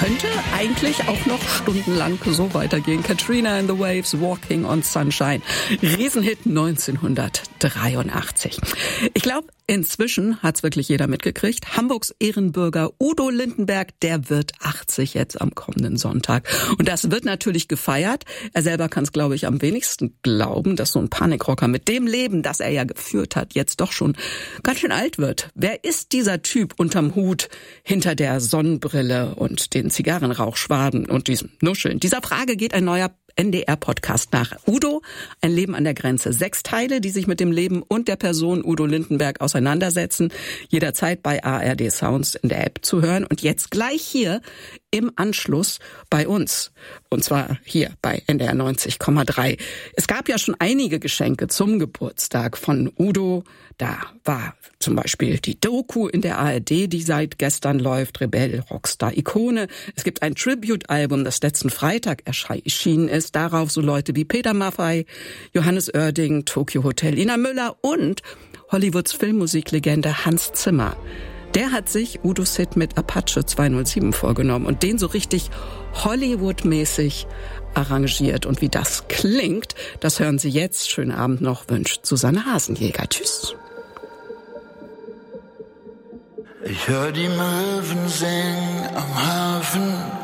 könnte eigentlich auch noch stundenlang so weitergehen. Katrina and the Waves, Walking on Sunshine. Riesenhit 1983. Ich glaube, inzwischen hat's wirklich jeder mitgekriegt. Hamburgs Ehrenbürger Udo Lindenberg, der wird 80 jetzt am kommenden Sonntag. Und das wird natürlich gefeiert. Er selber kann es, glaube ich, am wenigsten glauben, dass so ein Panikrocker mit dem Leben, das er ja geführt hat, jetzt doch schon ganz schön alt wird. Wer ist dieser Typ unterm Hut, hinter der Sonnenbrille und den Zigarrenrauchschwaden und diesem Nuscheln? Dieser Frage geht ein neuer NDR-Podcast nach. Udo, ein Leben an der Grenze. 6 Teile, die sich mit dem Leben und der Person Udo Lindenberg auseinandersetzen. Jederzeit bei ARD Sounds in der App zu hören. Und jetzt gleich hier im Anschluss bei uns. Und zwar hier bei NDR 90,3. Es gab ja schon einige Geschenke zum Geburtstag von Udo. Da war zum Beispiel die Doku in der ARD, die seit gestern läuft, Rebell, Rockstar, Ikone. Es gibt ein Tribute-Album, das letzten Freitag erschienen ist. Darauf so Leute wie Peter Maffay, Johannes Oerding, Tokyo Hotel, Ina Müller und Hollywoods Filmmusiklegende Hans Zimmer. Der hat sich Udos Hit mit Apache 207 vorgenommen und den so richtig Hollywood-mäßig arrangiert. Und wie das klingt, das hören Sie jetzt. Schönen Abend noch, wünscht Susanne Hasenjäger. Tschüss. Ich hör die Möwen singen am Hafen.